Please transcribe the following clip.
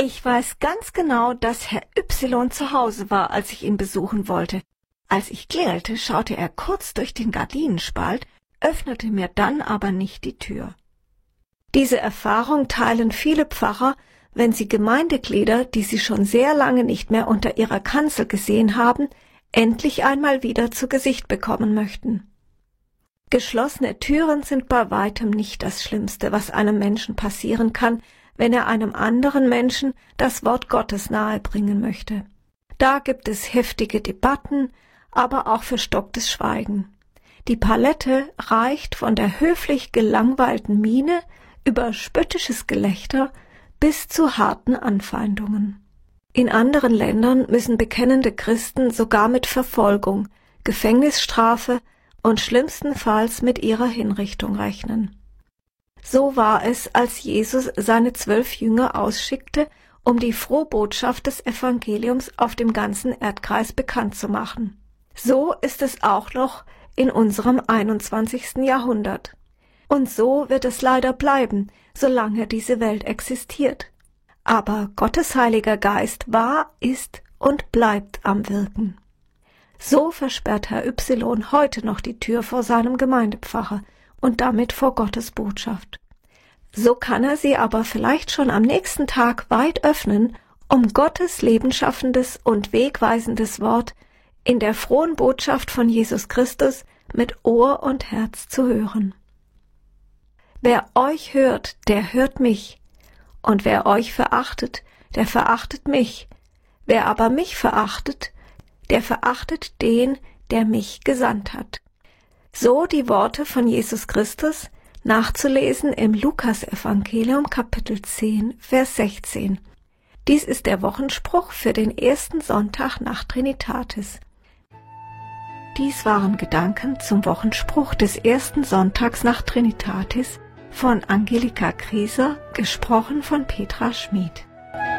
Ich weiß ganz genau, dass Herr Y zu Hause war, als ich ihn besuchen wollte. Als ich klingelte, schaute er kurz durch den Gardinenspalt, öffnete mir dann aber nicht die Tür. Diese Erfahrung teilen viele Pfarrer, wenn sie Gemeindeglieder, die sie schon sehr lange nicht mehr unter ihrer Kanzel gesehen haben, endlich einmal wieder zu Gesicht bekommen möchten. Geschlossene Türen sind bei weitem nicht das Schlimmste, was einem Menschen passieren kann, wenn er einem anderen Menschen das Wort Gottes nahebringen möchte. Da gibt es heftige Debatten, aber auch verstocktes Schweigen. Die Palette reicht von der höflich gelangweilten Miene über spöttisches Gelächter bis zu harten Anfeindungen. In anderen Ländern müssen bekennende Christen sogar mit Verfolgung, Gefängnisstrafe und schlimmstenfalls mit ihrer Hinrichtung rechnen. So war es, als Jesus seine 12 Jünger ausschickte, um die Frohbotschaft des Evangeliums auf dem ganzen Erdkreis bekannt zu machen. So ist es auch noch in unserem 21. Jahrhundert. Und so wird es leider bleiben, solange diese Welt existiert. Aber Gottes Heiliger Geist war, ist und bleibt am Wirken. So versperrt Herr Y heute noch die Tür vor seinem Gemeindepfarrer und damit vor Gottes Botschaft. So kann er sie aber vielleicht schon am nächsten Tag weit öffnen, um Gottes lebensschaffendes und wegweisendes Wort in der frohen Botschaft von Jesus Christus mit Ohr und Herz zu hören. Wer euch hört, der hört mich, und wer euch verachtet, der verachtet mich. Wer aber mich verachtet, der verachtet den, der mich gesandt hat. So die Worte von Jesus Christus, nachzulesen im Lukas-Evangelium Kapitel 10, Vers 16. Dies ist der Wochenspruch für den ersten Sonntag nach Trinitatis. Dies waren Gedanken zum Wochenspruch des ersten Sonntags nach Trinitatis von Angelika Grieser, gesprochen von Petra Schmid.